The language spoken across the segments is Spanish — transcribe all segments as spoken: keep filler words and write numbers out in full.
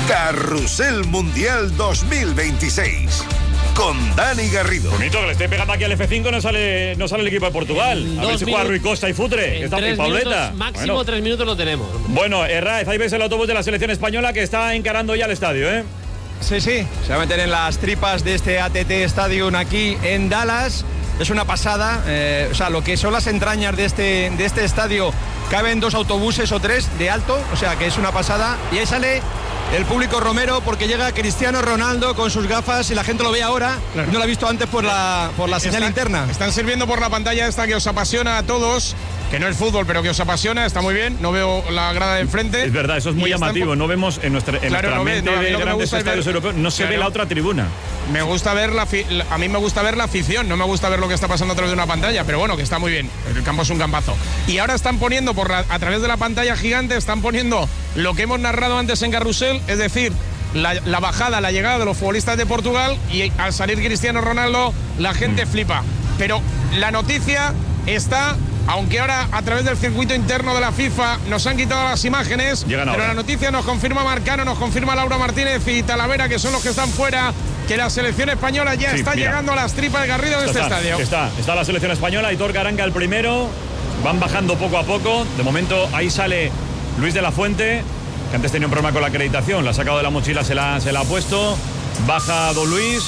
Carrusel Mundial dos mil veintiséis. Con Dani Garrido. Bonito que le esté pegando aquí al F cinco, no sale, no sale el equipo de Portugal. A ver si juega Rui Costa y Futre, que está en Pauleta. Máximo bueno. tres minutos lo tenemos. Bueno, Herraiz, ahí ves el autobús de la selección española que está encarando ya el estadio, ¿eh? Sí, sí, se va a meter en las tripas de este A T T Stadium aquí en Dallas. Es una pasada, eh, o sea, lo que son las entrañas de este, de este estadio, caben dos autobuses o tres de alto, o sea, que es una pasada. Y ahí sale el público romero porque llega Cristiano Ronaldo con sus gafas y la gente lo ve ahora, claro. No lo ha visto antes por la, por la señal Está, interna. Están sirviendo por la pantalla esta que os apasiona a todos, que no es fútbol, pero que os apasiona, está muy bien, no veo la grada de enfrente. Es verdad, eso es muy llamativo, no vemos en nuestra, en claro, nuestra no mente ve, no, de no, grandes estadios ver, europeos, no se claro. ve la otra tribuna. Me gusta ver la, a mí me gusta ver la afición, no me gusta ver lo que está pasando a través de una pantalla, pero bueno, que está muy bien, el campo es un campazo. Y ahora están poniendo, por la, a través de la pantalla gigante, están poniendo lo que hemos narrado antes en Carrusel, es decir, la, la bajada, la llegada de los futbolistas de Portugal, y al salir Cristiano Ronaldo, la gente mm. flipa. Pero la noticia está... Aunque ahora a través del circuito interno de la FIFA nos han quitado las imágenes, Llegan pero ahora. la noticia nos confirma Marcano, nos confirma Laura Martínez y Talavera, que son los que están fuera, que la selección española ya sí, está mira. llegando a las tripas de Garrido de este está, estadio. Está, está la selección española, Aitor Garanga el primero, van bajando poco a poco, de momento ahí sale Luis de la Fuente, que antes tenía un problema con la acreditación, la ha sacado de la mochila, se la, se la ha puesto, baja Don Luis,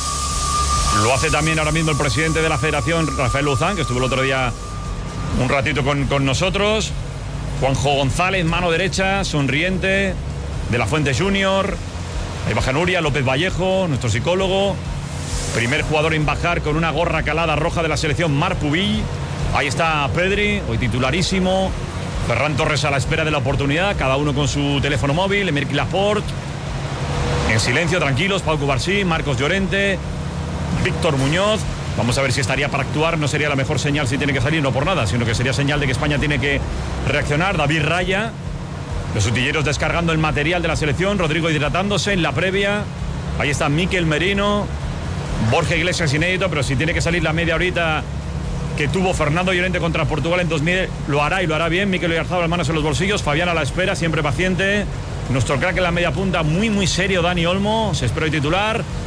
lo hace también ahora mismo el presidente de la federación, Rafael Luzán, que estuvo el otro día un ratito con, con nosotros. Juanjo González, mano derecha, sonriente, de la Fuente Junior. Ahí baja Nuria, López Vallejo, nuestro psicólogo. Primer jugador en bajar con una gorra calada roja de la selección, Marc Pubill. Ahí está Pedri, hoy titularísimo. Ferran Torres a la espera de la oportunidad, cada uno con su teléfono móvil. Emerick Laporte, en silencio, tranquilos. Pau Cubarsí, Marcos Llorente, Víctor Muñoz. Vamos a ver si estaría para actuar, no sería la mejor señal si tiene que salir, no por nada, sino que sería señal de que España tiene que reaccionar. David Raya, los utilleros descargando el material de la selección, Rodrigo hidratándose en la previa. Ahí está Mikel Merino, Borja Iglesias inédito, pero si tiene que salir la media horita que tuvo Fernando Llorente contra Portugal en dos mil, lo hará y lo hará bien. Mikel Oyarzabal, manos en los bolsillos, Fabián a la espera, siempre paciente. Nuestro crack en la media punta, muy muy serio, Dani Olmo, se espera hoy titular.